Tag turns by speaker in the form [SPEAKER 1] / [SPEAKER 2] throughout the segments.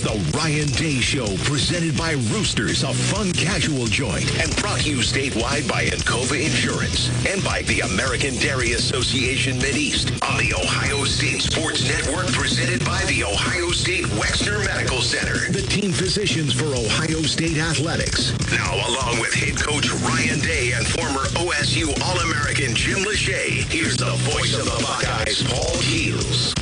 [SPEAKER 1] is the Ryan Day Show, presented by Roosters, a fun casual joint, and brought to you statewide by Encova Insurance and by the American Dairy Association Mideast on the Ohio State Sports Network, presented by the Ohio State Wexner Medical Center, the team physicians for Ohio State Athletics. Now, along with head coach Ryan Day and former OSU All-American Jim Lachey, here's the voice of the Buckeyes, Paul Keels.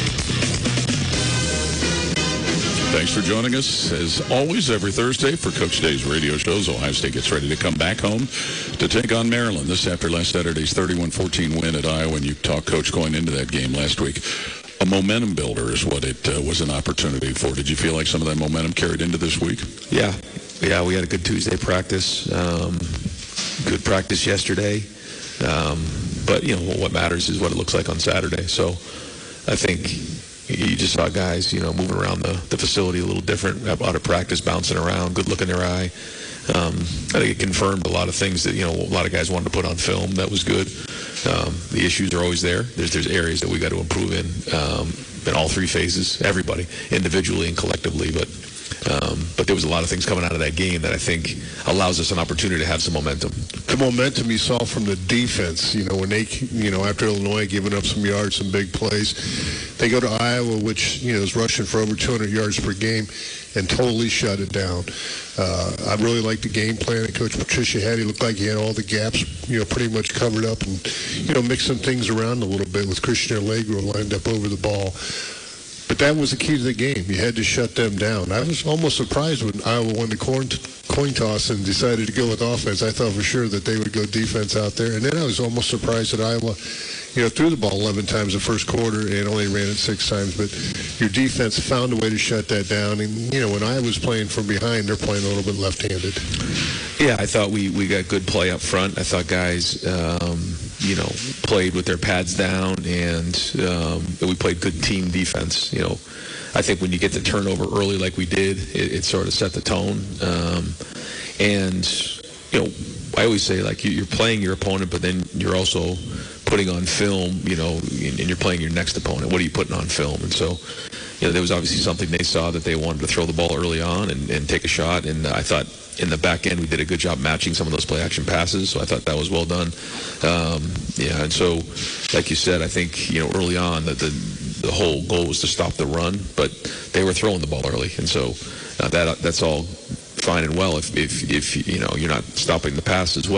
[SPEAKER 2] Thanks for joining us, as always, every Thursday for Coach Day's radio shows. Ohio State gets ready to come back home to take on Maryland. This after last Saturday's 31-14 win at Iowa, and you talked, Coach, going into that game last week. A momentum builder is what it was an opportunity for. Did you feel like some of that momentum carried into this week?
[SPEAKER 3] Yeah, we had a good Tuesday practice, good practice yesterday. But, what matters is what it looks like on Saturday. So I think you just saw guys, moving around the facility a little different, out of practice, bouncing around, good look in their eye. I think it confirmed a lot of things that, a lot of guys wanted to put on film. That was good. The issues are always there. There's areas that we got to improve in all three phases, everybody, individually and collectively. But there was a lot of things coming out of that game that I think allows us an opportunity to have some momentum.
[SPEAKER 4] The momentum you saw from the defense, when they, after Illinois giving up some yards, some big plays, they go to Iowa, which, is rushing for over 200 yards per game, and totally shut it down. I really liked the game plan that Coach Patricia had. He looked like he had all the gaps, pretty much covered up, and, mixed some things around a little bit with Christian Allegro lined up over the ball. But that was the key to the game. You had to shut them down. I was almost surprised when Iowa won the coin toss and decided to go with offense. I thought for sure that they would go defense out there. And then I was almost surprised that Iowa, threw the ball 11 times the first quarter and only ran it 6 times. But your defense found a way to shut that down. And, when Iowa's playing from behind, they're playing a little bit left-handed.
[SPEAKER 3] Yeah, I thought we got good play up front. I thought guys, played with their pads down, and we played good team defense. I think when you get the turnover early like we did, it sort of set the tone. I always say, like, you're playing your opponent, but then you're also putting on film, and you're playing your next opponent. What are you putting on film? And so, there was obviously something they saw that they wanted to throw the ball early on and take a shot. And I thought in the back end we did a good job matching some of those play-action passes. So I thought that was well done. And so, like you said, I think, early on that the whole goal was to stop the run, but they were throwing the ball early. And so that's all fine and well if you're not stopping the pass as well.